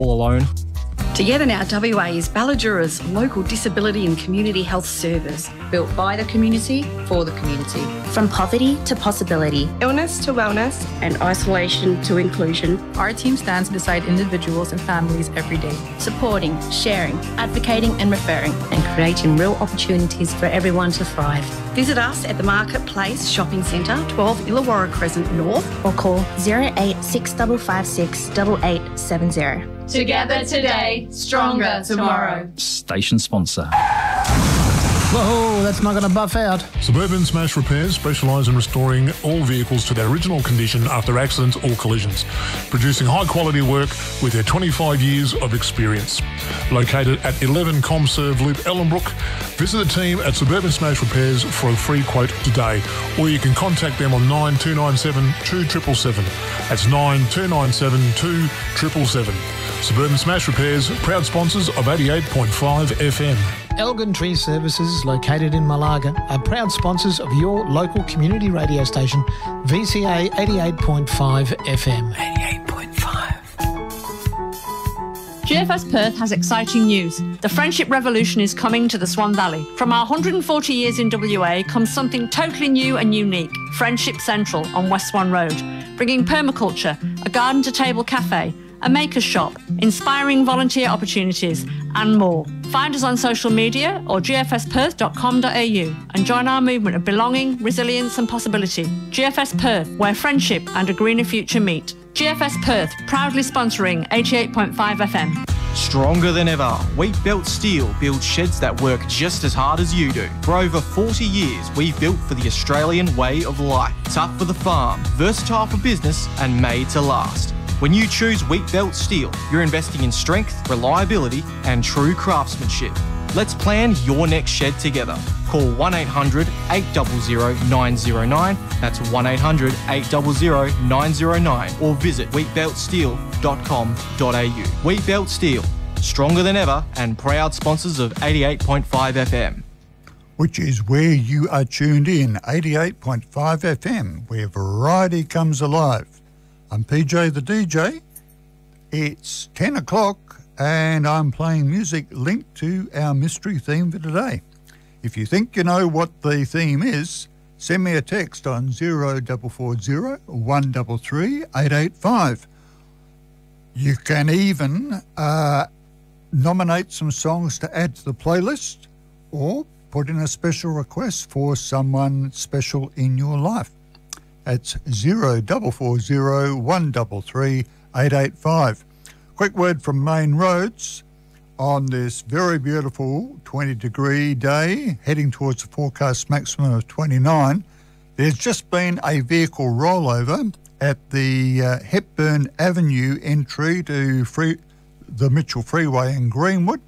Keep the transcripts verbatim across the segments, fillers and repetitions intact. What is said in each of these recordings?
all alone. Together Now W A is Balladura's local disability and community health service. Built by the community, for the community. From poverty to possibility. Illness to wellness. And isolation to inclusion. Our team stands beside individuals and families every day. Supporting, sharing, advocating and referring. And creating real opportunities for everyone to thrive. Visit us at the Marketplace Shopping Centre, twelve Illawarra Crescent North. Or call zero eight six five five six eight eight seven zero. Together today, stronger tomorrow. Station sponsor. Whoa, that's not going to buff out. Suburban Smash Repairs specialise in restoring all vehicles to their original condition after accidents or collisions, producing high-quality work with their twenty-five years of experience. Located at eleven Comserve Loop, Ellenbrook, visit the team at Suburban Smash Repairs for a free quote today, or you can contact them on nine two nine seven two seven seven seven. That's nine two nine seven two seven seven seven. Suburban Smash Repairs, proud sponsors of eighty-eight point five F M. Elgin Tree Services, located in Malaga, are proud sponsors of your local community radio station, V C A eighty-eight point five F M. eighty-eight point five. G F S Perth has exciting news. The Friendship Revolution is coming to the Swan Valley. From our one hundred forty years in W A comes something totally new and unique. Friendship Central on West Swan Road, bringing permaculture, a garden-to-table cafe, a maker's shop, inspiring volunteer opportunities and more. Find us on social media or g f s perth dot com dot a u and join our movement of belonging, resilience and possibility. G F S Perth, where friendship and a greener future meet. G F S Perth, proudly sponsoring eighty-eight point five F M. Stronger than ever, Wheat Belt Steel builds sheds that work just as hard as you do. For over forty years, we've built for the Australian way of life. Tough for the farm, versatile for business and made to last. When you choose Wheat Belt Steel, you're investing in strength, reliability and true craftsmanship. Let's plan your next shed together. Call one eight hundred eight hundred nine oh nine, that's one eight hundred eight hundred nine oh nine, or visit wheat belt steel dot com dot a u. Wheat Belt Steel, stronger than ever and proud sponsors of eighty-eight point five F M. Which is where you are tuned in, eighty-eight point five F M, where variety comes alive. I'm P J the D J. It's ten o'clock and I'm playing music linked to our mystery theme for today. If you think you know what the theme is, send me a text on zero four four zero one three three eight eight five. You can even uh, nominate some songs to add to the playlist or put in a special request for someone special in your life. It's zero four four zero one three three eight eight five. Quick word from Main Roads. On this very beautiful twenty degree day, heading towards a forecast maximum of twenty-nine, there's just been a vehicle rollover at the uh, Hepburn Avenue entry to free, the Mitchell Freeway in Greenwood.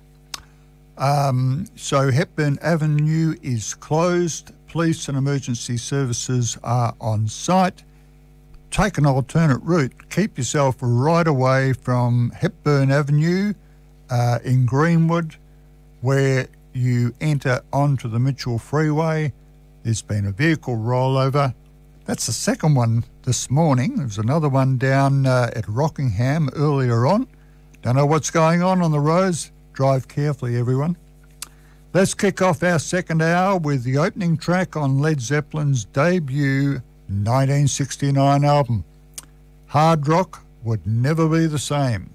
Um, so Hepburn Avenue is closed. Police and emergency services are on site. Take an alternate route. Keep yourself right away from Hepburn Avenue uh, in Greenwood, where you enter onto the Mitchell Freeway. There's been a vehicle rollover. That's the second one this morning. There was another one down uh, at Rockingham earlier on. Don't know what's going on on the roads. Drive carefully, everyone. Let's kick off our second hour with the opening track on Led Zeppelin's debut nineteen sixty-nine album. Hard Rock Would Never Be the Same.